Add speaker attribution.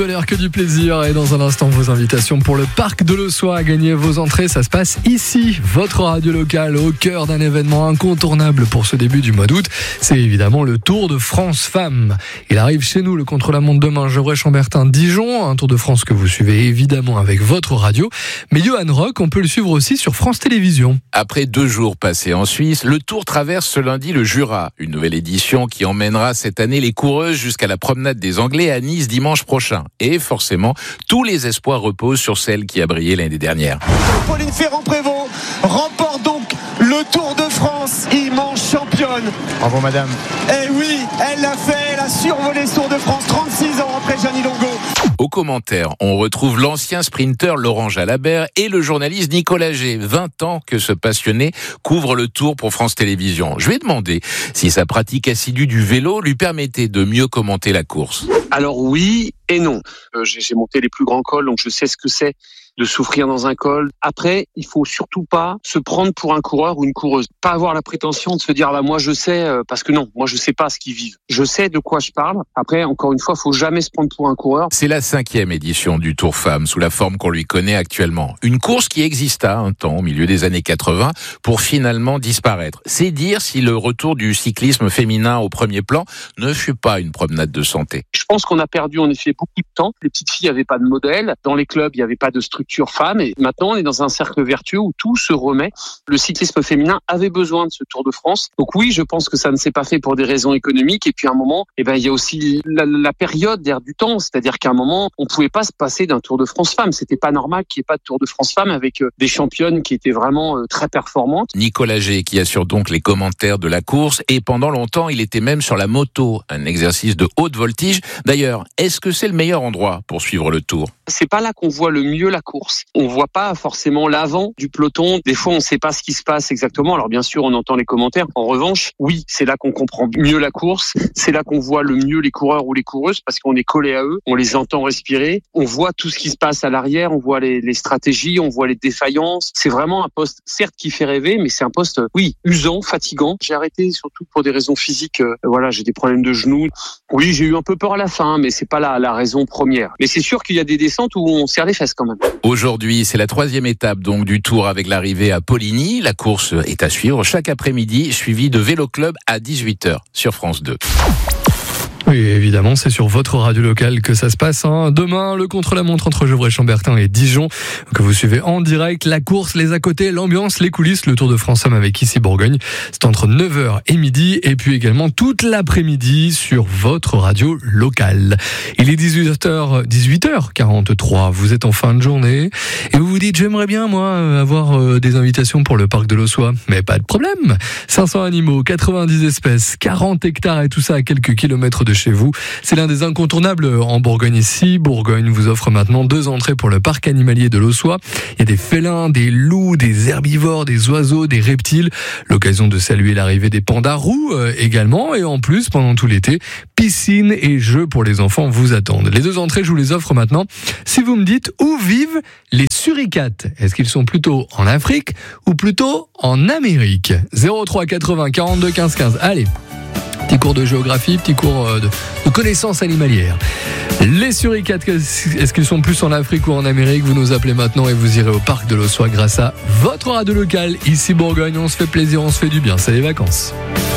Speaker 1: L'air que du plaisir et dans un instant vos invitations pour le parc de l'Ossois à gagner vos entrées. Ça se passe ici, votre radio locale au cœur d'un événement incontournable pour ce début du mois d'août. C'est évidemment le Tour de France Femmes. Il arrive chez nous le contre-la-montre demain, Gevrey-Chambertin-Dijon, un Tour de France que vous suivez évidemment avec votre radio. Mais Johan Rock, on peut le suivre aussi sur France Télévisions.
Speaker 2: Après 2 jours passés en Suisse, le Tour traverse ce lundi le Jura. Une nouvelle édition qui emmènera cette année les coureuses jusqu'à la promenade des Anglais à Nice dimanche prochain. Et forcément, tous les espoirs reposent sur celle qui a brillé l'année dernière.
Speaker 3: Pauline Ferrand-Prévot remporte donc le Tour de France, immense championne.
Speaker 4: Bravo madame.
Speaker 3: Eh oui, elle l'a fait, elle a survolé ce Tour de France 36 ans après Gianni Longo.
Speaker 2: Aux commentaires, on retrouve l'ancien sprinter Laurent Jalabert et le journaliste Nicolas G. 20 ans que ce passionné couvre le Tour pour France Télévisions. Je lui ai demandé si sa pratique assidue du vélo lui permettait de mieux commenter la course.
Speaker 5: Alors oui et non. J'ai monté les plus grands cols, donc je sais ce que c'est de souffrir dans un col. Après, il faut surtout pas se prendre pour un coureur ou une coureuse. Pas avoir la prétention de se dire moi je sais, parce que non, moi je sais pas ce qu'ils vivent. Je sais de quoi je parle. Après, encore une fois, faut jamais se prendre pour un coureur.
Speaker 2: C'est la 5e édition du Tour Femmes sous la forme qu'on lui connaît actuellement. Une course qui exista un temps au milieu des années 80 pour finalement disparaître. C'est dire si le retour du cyclisme féminin au premier plan ne fut pas une promenade de santé.
Speaker 5: Je pense qu'on a perdu en effet beaucoup de temps. Les petites filles n'avaient pas de modèle. Dans les clubs, il n'y avait pas de structure femme. Et maintenant, on est dans un cercle vertueux où tout se remet. Le cyclisme féminin avait besoin de ce Tour de France. Donc oui, je pense que ça ne s'est pas fait pour des raisons économiques. Et puis à un moment, il y a aussi la période d'air du temps. C'est-à-dire qu'à un moment, on ne pouvait pas se passer d'un Tour de France femme. C'était pas normal qu'il n'y ait pas de Tour de France femme avec des championnes qui étaient vraiment très performantes.
Speaker 2: Nicolas G qui assure donc les commentaires de la course. Et pendant longtemps, il était même sur la moto. Un exercice de haute voltige. D'ailleurs, est-ce que c'est le meilleur endroit pour suivre le Tour ?
Speaker 5: C'est pas là qu'on voit le mieux la course. On voit pas forcément l'avant du peloton. Des fois, on sait pas ce qui se passe exactement. Alors bien sûr, on entend les commentaires. En revanche, oui, c'est là qu'on comprend mieux la course. C'est là qu'on voit le mieux les coureurs ou les coureuses parce qu'on est collé à eux. On les entend respirer. On voit tout ce qui se passe à l'arrière. On voit les stratégies. On voit les défaillances. C'est vraiment un poste, certes, qui fait rêver, mais c'est un poste, oui, usant, fatigant. J'ai arrêté surtout pour des raisons physiques. J'ai des problèmes de genoux. Oui, j'ai eu un peu peur à la fin, mais c'est pas la raison première. Mais c'est sûr qu'il y a des descentes où on serre les fesses quand même.
Speaker 2: Aujourd'hui, c'est la 3e étape donc du Tour avec l'arrivée à Poligny. La course est à suivre chaque après-midi, suivie de Vélo Club à 18h sur France 2.
Speaker 1: Oui, évidemment, c'est sur votre radio locale que ça se passe. Demain, le contre-la-montre entre Gevrey-Chambertin et Dijon, que vous suivez en direct. La course, les à côté, l'ambiance, les coulisses, le Tour de France Femmes avec ici Bourgogne. C'est entre 9h et midi, et puis également toute l'après-midi sur votre radio locale. Il est 18h43, vous êtes en fin de journée, et vous vous dites, j'aimerais bien, moi, avoir des invitations pour le parc de l'Ossois. Mais pas de problème. 500 animaux, 90 espèces, 40 hectares et tout ça à quelques kilomètres de chez vous. C'est l'un des incontournables en Bourgogne ici. Bourgogne vous offre maintenant 2 entrées pour le parc animalier de l'Ossois. Il y a des félins, des loups, des herbivores, des oiseaux, des reptiles. L'occasion de saluer l'arrivée des pandas roux également. Et en plus, pendant tout l'été, piscine et jeux pour les enfants vous attendent. Les 2 entrées, je vous les offre maintenant. Si vous me dites où vivent les suricates, est-ce qu'ils sont plutôt en Afrique ou plutôt en Amérique ? 03 80 42 15 15. Allez. Petit cours de géographie, petit cours de connaissances animalières. Les suricates, est-ce qu'ils sont plus en Afrique ou en Amérique ? Vous nous appelez maintenant et vous irez au parc de l'Ossois grâce à votre radio locale. Ici Bourgogne, on se fait plaisir, on se fait du bien, c'est les vacances.